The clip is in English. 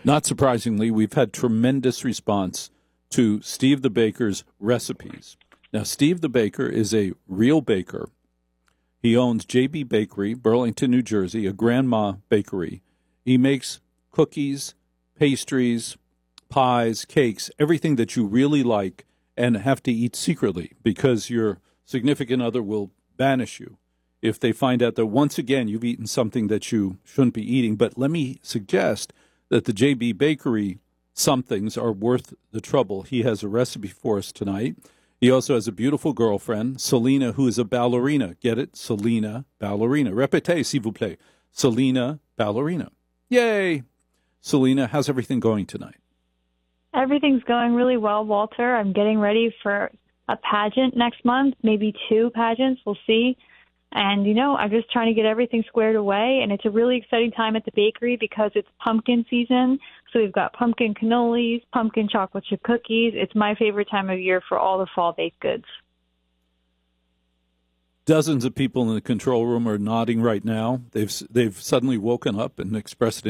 Not surprisingly, we've had tremendous response to Steve the Baker's recipes. Now, Steve the Baker is a real baker. He owns JB Bakery, Burlington, New Jersey, a grandma bakery. He makes cookies, pastries, pies, cakes, everything that you really like and have to eat secretly because your significant other will banish you if they find out that once again you've eaten something that you shouldn't be eating. But let me suggest that the JB Bakery somethings are worth the trouble. He has a recipe for us tonight. He also has a beautiful girlfriend, Selena, who is a ballerina. Get it? Selena, ballerina. Répétez, s'il vous plaît. Selena, ballerina. Yay! Selena, how's everything going tonight? Everything's going really well, Walter. I'm getting ready for a pageant next month, maybe 2 pageants. We'll see. And, I'm just trying to get everything squared away. And it's a really exciting time at the bakery because it's pumpkin season. So we've got pumpkin cannolis, pumpkin chocolate chip cookies. It's my favorite time of year for all the fall baked goods. Dozens of people in the control room are nodding right now. They've suddenly woken up and expressed